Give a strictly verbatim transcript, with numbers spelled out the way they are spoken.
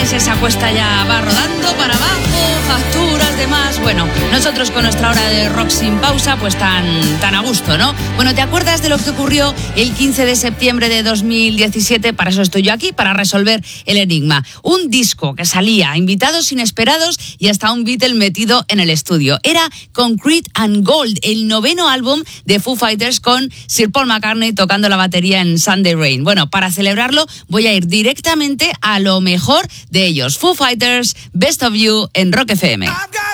viernes, esa cuesta ya va rodando para abajo, facturas, demás. Bueno, nosotros con nuestra hora de rock sin pausa, pues tan, tan a gusto, ¿no? Bueno, ¿te acuerdas de lo que ocurrió el quince de septiembre de dos mil diecisiete? Para eso estoy yo aquí, para resolver el enigma. Un disco que salía, invitados inesperados y hasta un Beatle metido en el estudio. Era Concrete and Gold, el noveno álbum de Foo Fighters con Sir Paul McCartney tocando la batería en Sunday Rain. Bueno, para celebrarlo voy a ir directamente a lo mejor de ellos. Foo Fighters, Best of You en Rock F M.